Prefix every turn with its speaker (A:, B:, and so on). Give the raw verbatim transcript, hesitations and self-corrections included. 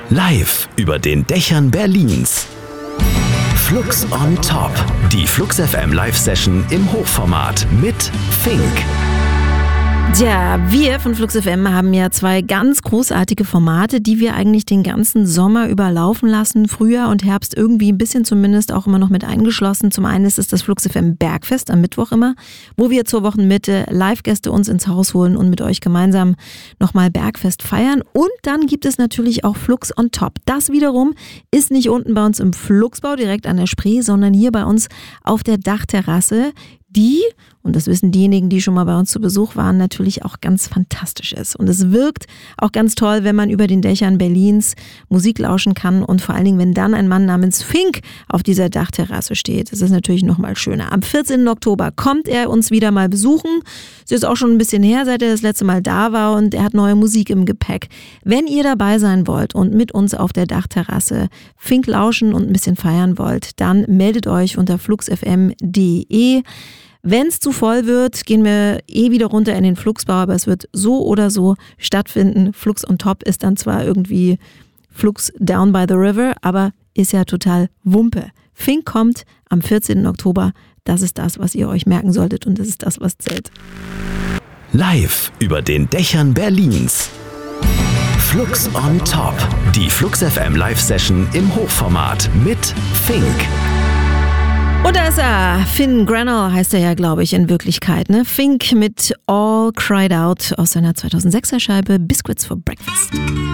A: Live über den Dächern Berlins. Flux on Top. Die Flux F M Live-Session im Hochformat mit Fink.
B: Tja, wir von Flux F M haben ja zwei ganz großartige Formate, die wir eigentlich den ganzen Sommer überlaufen lassen, Frühjahr und Herbst irgendwie ein bisschen zumindest auch immer noch mit eingeschlossen. Zum einen ist es das Flux F M Bergfest am Mittwoch immer, wo wir zur Wochenmitte Live-Gäste uns ins Haus holen und mit euch gemeinsam nochmal Bergfest feiern. Und dann gibt es natürlich auch Flux on Top. Das wiederum ist nicht unten bei uns im Fluxbau direkt an der Spree, sondern hier bei uns auf der Dachterrasse, die, und das wissen diejenigen, die schon mal bei uns zu Besuch waren, natürlich auch ganz fantastisch ist. Und es wirkt auch ganz toll, wenn man über den Dächern Berlins Musik lauschen kann und vor allen Dingen, wenn dann ein Mann namens Fink auf dieser Dachterrasse steht. Das ist natürlich noch mal schöner. Am vierzehnten Oktober kommt er uns wieder mal besuchen. Es ist auch schon ein bisschen her, seit er das letzte Mal da war, und er hat neue Musik im Gepäck. Wenn ihr dabei sein wollt und mit uns auf der Dachterrasse Fink lauschen und ein bisschen feiern wollt, dann meldet euch unter fluxfm punkt de. Wenn es zu voll wird, gehen wir eh wieder runter in den Fluxbau, aber es wird so oder so stattfinden. Flux on Top ist dann zwar irgendwie Flux down by the river, aber ist ja total Wumpe. Fink kommt am vierzehnten Oktober. Das ist das, was ihr euch merken solltet, und das ist das, was zählt.
A: Live über den Dächern Berlins. Flux on Top. Die Flux F M Live-Session im Hochformat mit Fink.
B: Und da ist er. Finn Granell heißt er ja, glaube ich, in Wirklichkeit. Ne? Fink mit All Cried Out aus seiner zweitausendsechser Scheibe Biscuits for Breakfast.